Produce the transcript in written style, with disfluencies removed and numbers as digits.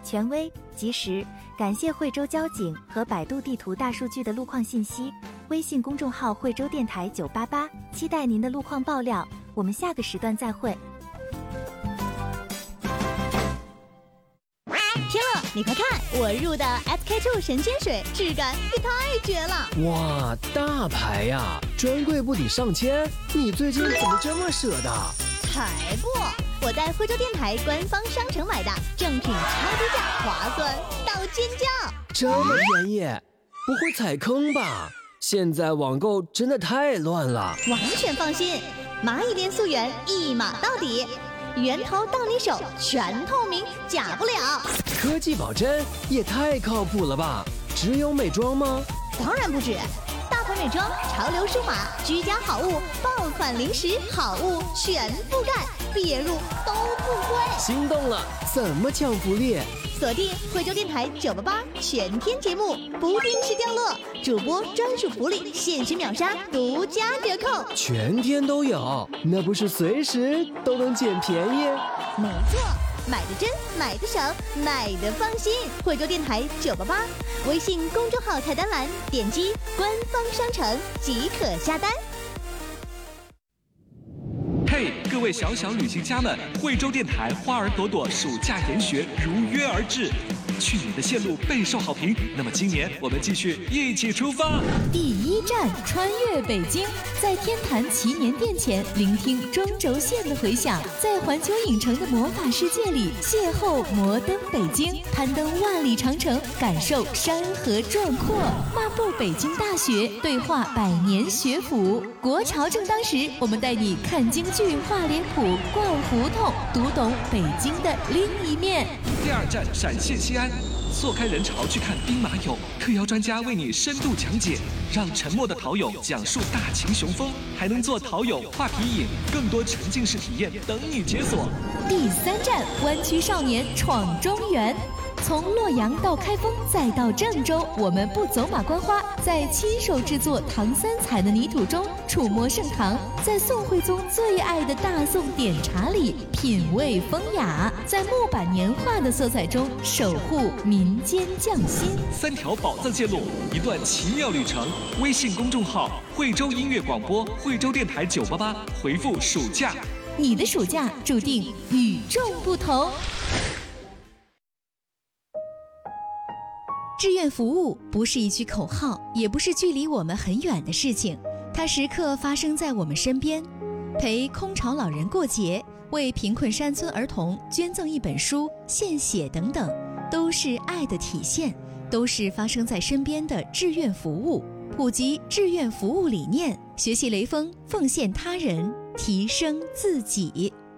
权威、及时。感谢惠州交警和百度地图大数据的路况信息。微信公众号惠州电台988，期待您的路况爆料。我们下个时段再会。 天乐，你快看，我入的 SK-II 神仙水，质感也太绝了！ 哇，大牌呀，专柜不抵上千，你最近怎么这么舍得？ 才不！我在惠州电台官方商城买的，正品超低价，划算到尖叫！ 这么便宜，不会踩坑吧？现在网购真的太乱了。 完全放心，蚂蚁链溯源一码到底，源头到你手，全透明，假不了。 科技保真也太靠谱了吧？只有美妆吗？ 当然不止，大牌美妆、潮流舒码、居家好物、爆款零食好物全覆盖，别入都不贵。 心动了，怎么抢福利？ 锁定惠州电台988全天节目，不定时掉落，主播专属福利，限时秒杀，独家折扣， 全天都有，那不是随时都能捡便宜？ 没错，买的真，买的省，买的放心。惠州电台988，微信公众号菜单栏点击官方商城即可下单。 嘿，各位小小旅行家们，惠州电台花儿朵朵暑假研学如约而至。去年的线路备受好评，那么今年我们继续一起出发。 第一站穿越北京，在天坛祈年殿前聆听中轴线的回响，在环球影城的魔法世界里邂逅摩登北京，攀登万里长城，感受山河壮阔，漫步北京大学，对话百年学府。国潮正当时，我们带你看京剧、画脸谱、逛胡同，读懂北京的另一面。 第二站陕西西安，错开人潮去看兵马俑，特邀专家为你深度讲解，让沉默的陶俑讲述大秦雄风，还能做陶俑画皮影，更多沉浸式体验等你解锁。 第三站湾区少年闯中原。从洛阳到开封再到郑州，我们不走马观花，在亲手制作唐三彩的泥土中触摸盛唐，在宋徽宗最爱的大宋点茶里品味风雅，在木板年画的色彩中守护民间匠心。 3条宝藏线路，一段奇妙旅程。微信公众号惠州音乐广播，惠州电台988，回复暑假， 你的暑假注定与众不同。志愿服务不是一句口号，也不是距离我们很远的事情，它时刻发生在我们身边。陪空巢老人过节，为贫困山村儿童捐赠一本书、献血等等，都是爱的体现，都是发生在身边的志愿服务。普及志愿服务理念，学习雷锋，奉献他人，提升自己。